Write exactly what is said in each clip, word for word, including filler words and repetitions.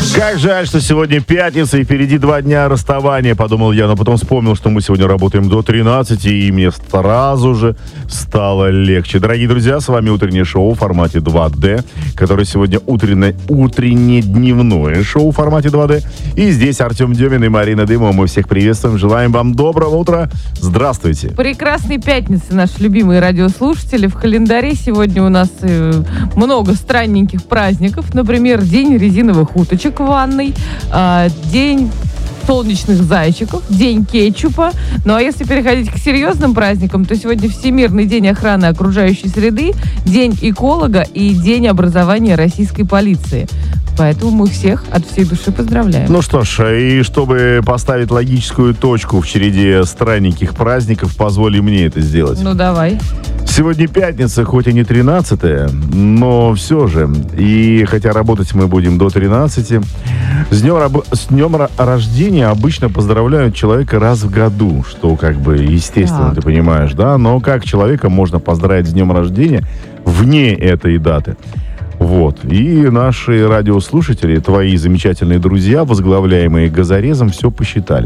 Как жаль, что сегодня пятница и впереди два дня расставания, подумал я, но потом вспомнил, что мы сегодня работаем до тринадцати, и мне сразу же стало легче. Дорогие друзья, с вами утреннее шоу в формате два дэ, которое сегодня утреннее, утреннее дневное шоу в формате два дэ. И здесь Артем Демин и Марина Дымова. Мы всех приветствуем, желаем вам доброго утра. Здравствуйте. Прекрасной пятницы, наши любимые радиослушатели. В календаре сегодня у нас э, много странненьких праздников. Например, день резиновых уточек в ванной, э, день солнечных зайчиков, день кетчупа. Ну а если переходить к серьезным праздникам, то сегодня Всемирный день охраны окружающей среды, день эколога и день образования российской полиции. Поэтому мы всех от всей души поздравляем. Ну что ж, и чтобы поставить логическую точку в череде странненьких праздников, позволь мне это сделать. Ну давай. Сегодня пятница, хоть и не тринадцатая, но все же. И хотя работать мы будем до тринадцати, с днем, раб... с днем рождения обычно поздравляют человека раз в году, что как бы естественно, так. Ты понимаешь, да? Но как человека можно поздравить с днем рождения вне этой даты? Вот. И наши радиослушатели, твои замечательные друзья, возглавляемые Газорезом, все посчитали.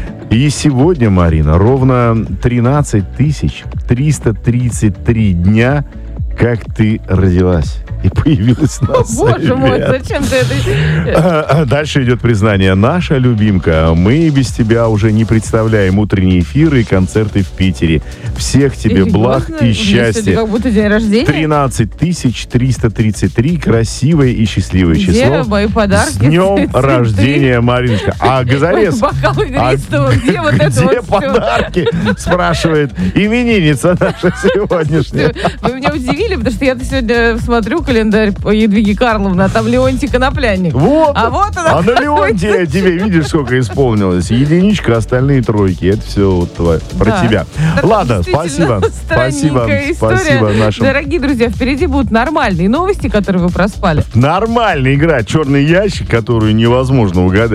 И сегодня, Марина, ровно тринадцать тысяч триста тридцать три дня, как ты родилась и появилась на свет. Боже мой, зачем ты это? Дальше идет признание. Наша любимка, мы без тебя уже не представляем утренние эфиры и концерты в Питере. Всех тебе Серьезно? благ и счастья. Как будто день рождения? тринадцать тысяч триста тридцать три, красивое и счастливое Где число. мои подарки? С днем рождения, Мариночка. А Газорез... Бокалы игристого, где вот это Где вот подарки? Спрашивает именинница наша сегодняшняя. Вы меня удивили, потому что я сегодня смотрю календарь по Едвиге Карловне, а там Леонтий Конопляник. Вот. А вот она. А на Леонтия тебе, видишь, сколько исполнилось. Единичка, остальные тройки. Это все вот твое, про Да. тебя. Это Ладно, спасибо. Спасибо, странненькая спасибо история. нашим. Дорогие друзья, впереди будут нормальные новости, которые вы проспали. Нормальная игра «Черный ящик», которую невозможно угадать.